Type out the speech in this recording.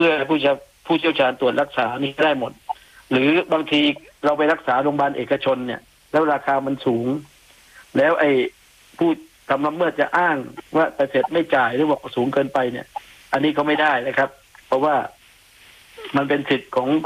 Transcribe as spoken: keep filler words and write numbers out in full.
พื่อผู้เชี่ยวผู้เชี่ยวชาญตรวจรักษานี่ได้หมดหรือบางทีเราไปรักษาโรงพยาบาลเอกชนเนี่ยแล้วราคามันสูงแล้วไอ้ผู้ทำละเมิดจะอ้างว่าแต่เสร็จไม่จ่ายหรือบอกสูงเกินไปเนี่ยอันนี้ก็ไม่ได้นะครับเพราะว่ามันเป็นสิทธิ์ของ